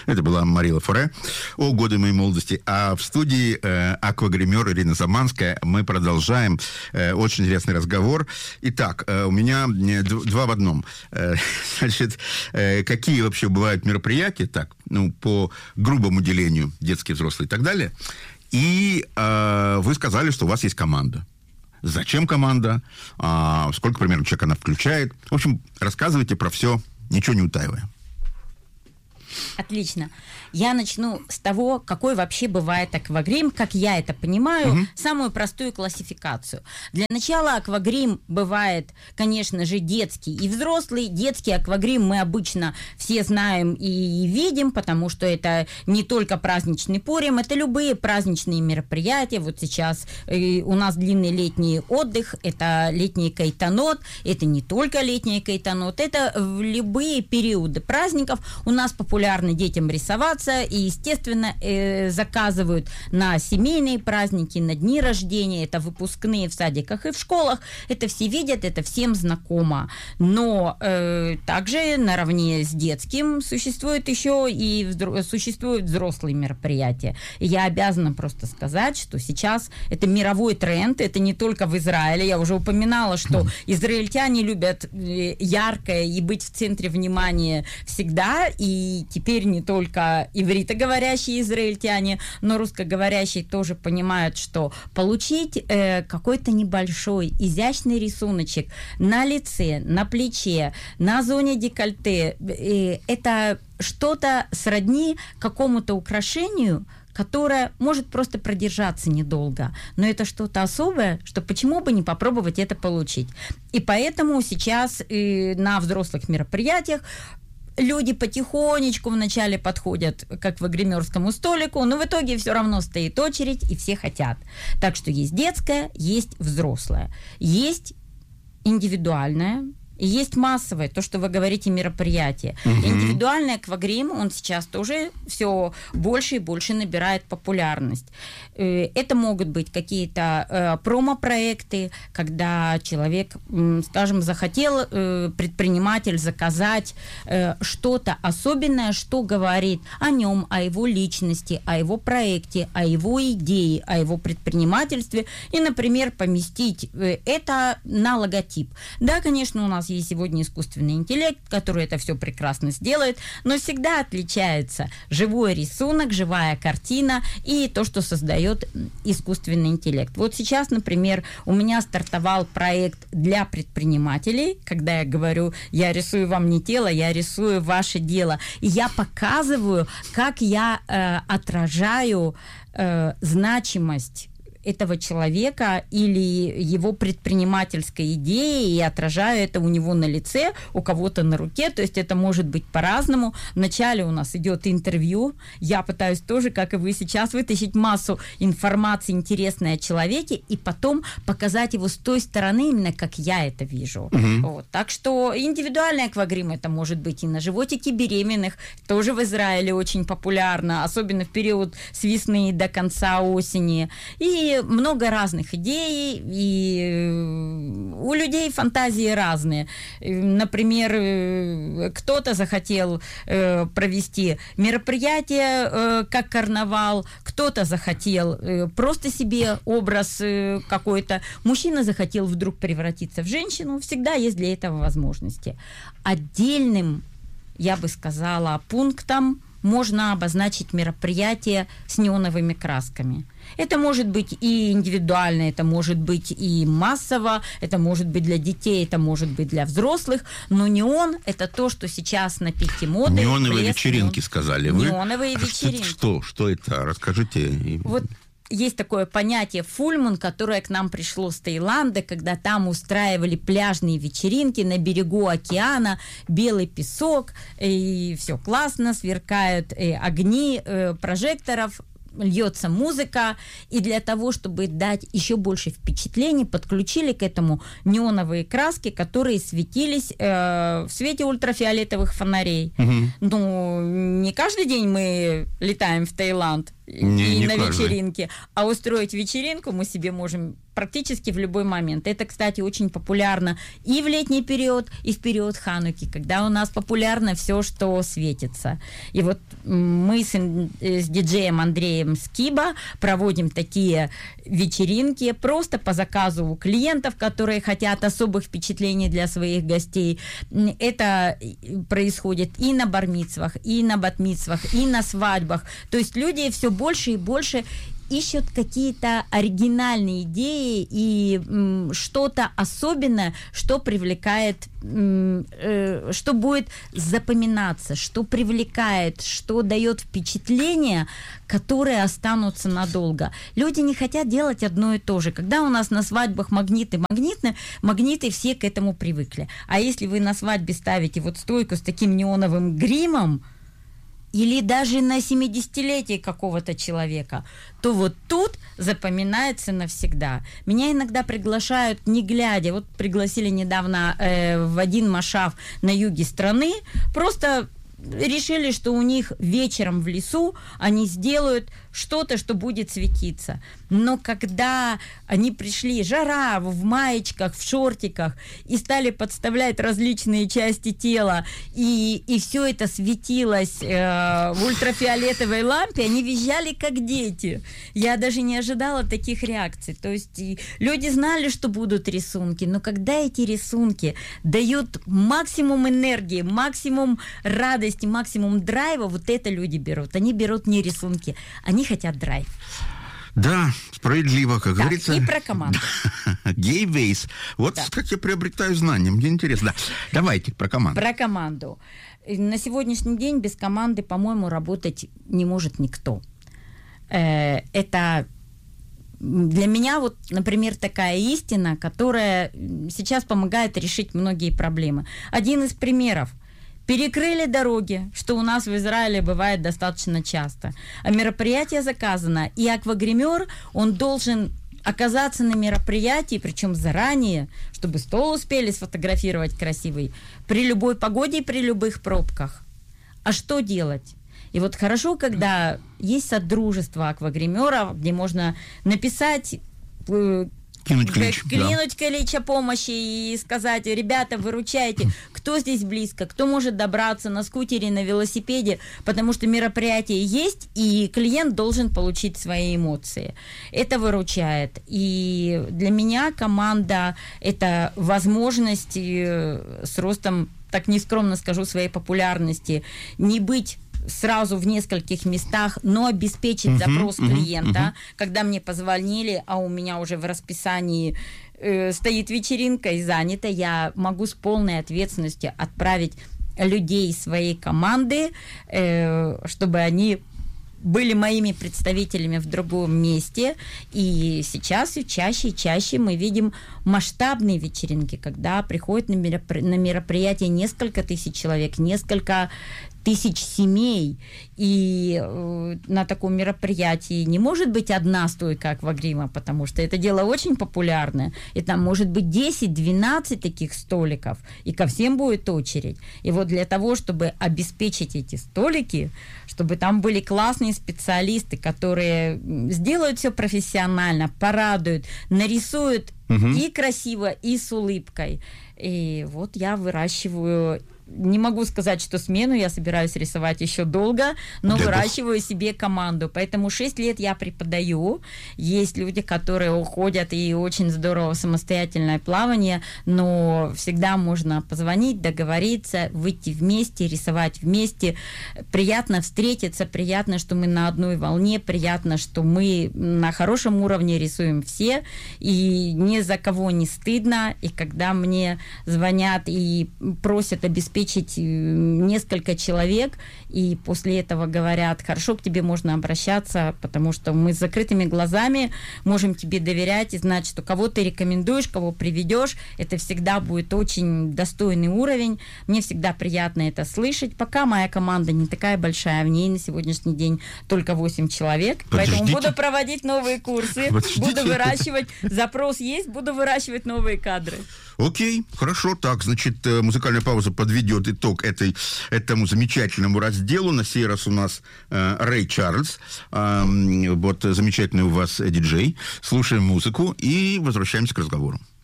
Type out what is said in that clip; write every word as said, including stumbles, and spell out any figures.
Это была Мария Фуре. О, годы моей молодости. А в студии э, аквагример Ирина Заманская. Мы продолжаем э, очень интересный разговор. Итак, э, у меня э, два в одном. Э, значит, э, какие вообще бывают мероприятия, так, ну, по грубому делению, детские, взрослые и так далее. И э, вы сказали, что у вас есть команда. Зачем команда? А, сколько примерно человек она включает? В общем, рассказывайте про все, ничего не утаивая. Отлично. Я начну с того, какой вообще бывает аквагрим, как я это понимаю, угу. самую простую классификацию. Для начала аквагрим бывает, конечно же, детский и взрослый. Детский аквагрим мы обычно все знаем и видим, потому что это не только праздничный Пурим, это любые праздничные мероприятия. Вот сейчас э, у нас длинный летний отдых, это летний кайтанот, это не только летний кайтанот, это в любые периоды праздников у нас популярны детям рисоваться, и, естественно, э, заказывают на семейные праздники, на дни рождения, это выпускные в садиках и в школах, это все видят, это всем знакомо. Но э, также наравне с детским существует еще и взро- существуют взрослые мероприятия. И я обязана просто сказать, что сейчас это мировой тренд, это не только в Израиле. Я уже упоминала, что израильтяне любят яркое и быть в центре внимания всегда, и теперь не только ивритоговорящие израильтяне, но русскоговорящие тоже понимают, что получить э, какой-то небольшой изящный рисуночек на лице, на плече, на зоне декольте, э, это что-то сродни какому-то украшению, которое может просто продержаться недолго. Но это что-то особое, что почему бы не попробовать это получить. И поэтому сейчас э, на взрослых мероприятиях люди потихонечку вначале подходят к аквагримерскому столику, но в итоге все равно стоит очередь, и все хотят. Так что есть детское, есть взрослое. Есть индивидуальное, и есть массовое, то, что вы говорите, мероприятие. Uh-huh. Индивидуальный аквагрим, он сейчас тоже все больше и больше набирает популярность. Это могут быть какие-то промо-проекты, когда человек, скажем, захотел, предприниматель, заказать что-то особенное, что говорит о нем, о его личности, о его проекте, о его идее, о его предпринимательстве, и, например, поместить это на логотип. Да, конечно, у нас есть сегодня искусственный интеллект, который это все прекрасно сделает, но всегда отличается живой рисунок, живая картина и то, что создает искусственный интеллект. Вот сейчас, например, у меня стартовал проект для предпринимателей, когда я говорю, я рисую вам не тело, я рисую ваше дело, и я показываю, как я э, отражаю э, значимость этого человека или его предпринимательской идеи и отражаю это у него на лице, у кого-то на руке, то есть это может быть по-разному. Вначале у нас идет интервью, я пытаюсь тоже, как и вы сейчас, вытащить массу информации интересной о человеке и потом показать его с той стороны, именно как я это вижу. Uh-huh. Вот. Так что индивидуальный аквагрим это может быть и на животике беременных, тоже в Израиле очень популярно, особенно в период с весны до конца осени. И много разных идей, и у людей фантазии разные. Например, кто-то захотел провести мероприятие как карнавал, кто-то захотел просто себе образ какой-то, мужчина захотел вдруг превратиться в женщину, всегда есть для этого возможности. Отдельным, я бы сказала, пунктом можно обозначить мероприятие с неоновыми красками. Это может быть и индивидуально, это может быть и массово, это может быть для детей, это может быть для взрослых, но неон – это то, что сейчас на пике моды. Неоновые блеск, вечеринки, неон. Сказали вы. Неоновые а вечеринки. Что, что, что это? Расскажите. Вот есть такое понятие фульмун, которое к нам пришло с Таиланда, когда там устраивали пляжные вечеринки на берегу океана, белый песок, и все классно, сверкают огни прожекторов, льется музыка, и для того, чтобы дать еще больше впечатлений, подключили к этому неоновые краски, которые светились э, в свете ультрафиолетовых фонарей. Угу. Ну, не каждый день мы летаем в Таиланд, не, и не на каждый. вечеринке. А устроить вечеринку мы себе можем практически в любой момент. Это, кстати, очень популярно и в летний период, и в период Хануки, когда у нас популярно все, что светится. И вот мы с, с диджеем Андреем Скиба проводим такие вечеринки просто по заказу у клиентов, которые хотят особых впечатлений для своих гостей. Это происходит и на бар-мицвах, и на бат-мицвах, и на свадьбах. То есть люди все больше и больше ищут какие-то оригинальные идеи и м, что-то особенное, что привлекает, м, э, что будет запоминаться, что привлекает, что дает впечатления, которые останутся надолго. Люди не хотят делать одно и то же. Когда у нас на свадьбах магниты, магниты, магниты все к этому привыкли. А если вы на свадьбе ставите вот стойку с таким неоновым гримом, или даже на семидесятилетие какого-то человека, то вот тут запоминается навсегда. Меня иногда приглашают, не глядя, вот пригласили недавно э, в один машав на юге страны, просто решили, что у них вечером в лесу они сделают что-то, что будет светиться. Но когда они пришли, жара, в маечках, в шортиках, и стали подставлять различные части тела, и, и все это светилось э, в ультрафиолетовой лампе, они визжали как дети. Я даже не ожидала таких реакций. То есть люди знали, что будут рисунки, но когда эти рисунки дают максимум энергии, максимум радости, максимум драйва, вот это люди берут. Они берут не рисунки, они хотят драйв. Да, справедливо, как так, говорится. И про команду. Гейвейс. Вот да. Как я приобретаю знания. Мне интересно. Да. Давайте про команду. Про команду. На сегодняшний день без команды, по-моему, работать не может никто. Это для меня, вот, например, такая истина, которая сейчас помогает решить многие проблемы. Один из примеров. Перекрыли дороги, что у нас в Израиле бывает достаточно часто. А мероприятие заказано, и аквагример, он должен оказаться на мероприятии, причем заранее, чтобы стол успели сфотографировать красивый, при любой погоде и при любых пробках. А что делать? И вот хорошо, когда есть содружество аквагримеров, где можно написать... Кинуть клич, Клинуть да. клич о помощи и сказать: ребята, выручайте, кто здесь близко, кто может добраться на скутере, на велосипеде, потому что мероприятие есть, и клиент должен получить свои эмоции. Это выручает. И для меня команда – это возможность с ростом, так нескромно скажу, своей популярности, не быть сразу в нескольких местах, но обеспечить uh-huh, запрос uh-huh, клиента. Uh-huh. Когда мне позвонили, а у меня уже в расписании э, стоит вечеринка и занята, я могу с полной ответственностью отправить людей своей команды, э, чтобы они были моими представителями в другом месте. И сейчас все чаще и чаще мы видим масштабные вечеринки, когда приходят на, меропри- на мероприятие несколько тысяч человек, несколько тысяч семей, и э, на таком мероприятии не может быть одна стойка аквагрима, потому что это дело очень популярное, и там может быть десять-двенадцать таких столиков, и ко всем будет очередь. И вот для того, чтобы обеспечить эти столики, чтобы там были классные специалисты, которые сделают все профессионально, порадуют, нарисуют угу. и красиво, и с улыбкой. И вот я выращиваю... Не могу сказать, что смену я собираюсь рисовать еще долго, но Для выращиваю бог. себе команду. Поэтому шесть лет я преподаю. Есть люди, которые уходят, и очень здорово самостоятельное плавание, но всегда можно позвонить, договориться, выйти вместе, рисовать вместе. Приятно встретиться, приятно, что мы на одной волне, приятно, что мы на хорошем уровне рисуем все, и ни за кого не стыдно. И когда мне звонят и просят обеспечить несколько человек, и после этого говорят: хорошо, к тебе можно обращаться, потому что мы с закрытыми глазами можем тебе доверять и знать, что кого ты рекомендуешь, кого приведешь, это всегда будет очень достойный уровень. Мне всегда приятно это слышать. Пока моя команда не такая большая, в ней на сегодняшний день только восемь человек, Подождите. поэтому буду проводить новые курсы, Подождите. буду выращивать, запрос есть, буду выращивать новые кадры. Окей, хорошо, так, значит, музыкальная пауза подведет итог этой, этому замечательному разделу. На сей раз у нас э, Рэй Чарльз, э, вот замечательный у вас диджей. Слушаем музыку и возвращаемся к разговору.